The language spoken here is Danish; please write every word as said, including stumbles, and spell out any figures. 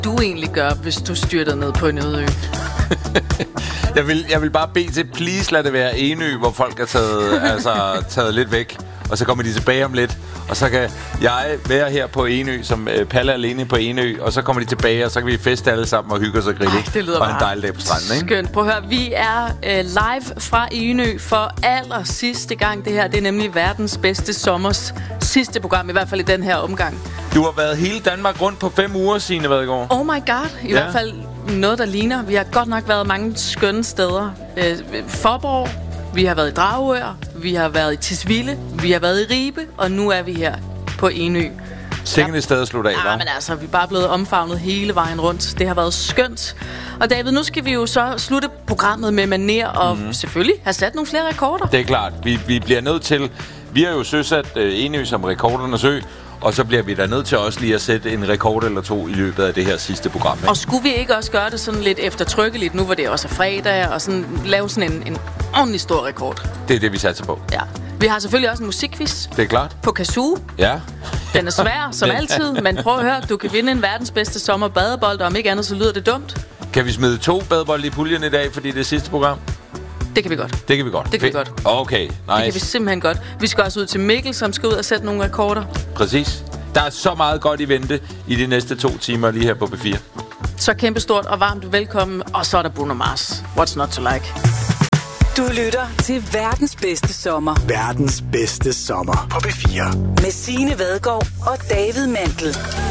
du egentlig gøre, hvis du styrtede ned på en øde ø? jeg, vil, jeg vil bare bede til, please lad det være Enø, hvor folk er taget, altså, taget lidt væk. Og så kommer de tilbage om lidt. Og så kan jeg være her på Enø, som øh, Palle alene på Enø. Og så kommer de tilbage, og så kan vi feste alle sammen og hygge os og grille. Ej, det lyder og bare en dejlig dag på stranden, ikke? Skønt. Prøv at høre, vi er øh, live fra Enø for aller sidste gang. Det her, det er nemlig verdens bedste sommers sidste program, i hvert fald i den her omgang. Du har været hele Danmark rundt på fem uger, Signe Vadegaard. Oh my god, i ja. hvert fald noget, der ligner. Vi har godt nok været mange skønne steder. Øh, Forborg, vi har været i Dragør, vi har været i Tisvilde, vi har været i Ribe, og nu er vi her på Enø. Sikkert et sted at slutte af, hva'? Ja, men altså, vi er bare blevet omfavnet hele vejen rundt. Det har været skønt. Og David, nu skal vi jo så slutte programmet med maner og mm-hmm. selvfølgelig have sat nogle flere rekorder. Det er klart. Vi, vi bliver nødt til... Vi har jo søsat øh, Enø som rekordernes ø, og så bliver vi da nødt til også lige at sætte en rekord eller to i løbet af det her sidste program. Ikke? Og skulle vi ikke også gøre det sådan lidt eftertrykkeligt, nu hvor det også er fredag, og sådan lave sådan en, en ordentlig stor rekord? Det er det, vi satser på. Ja. Vi har selvfølgelig også en musikquiz. Det er klart. På Kazoo. Ja. Den er svær, som altid, men prøv at høre, du kan vinde en verdens bedste sommerbadebold, og om ikke andet, så lyder det dumt. Kan vi smide to badebolde i puljen i dag, fordi det er sidste program? Det kan vi godt. Det kan vi godt. Det kan vi godt. Okay, nice. Det kan vi simpelthen godt. Vi skal også ud til Mikkel, som skal ud og sætte nogle rekorder. Præcis. Der er så meget godt i vente i de næste to timer lige her på B fire. Så kæmpestort og varmt velkommen, og så er der Bruno Mars. What's not to like? Du lytter til verdens bedste sommer. Verdens bedste sommer på B fire. Med Signe Vadegaard og David Mandel.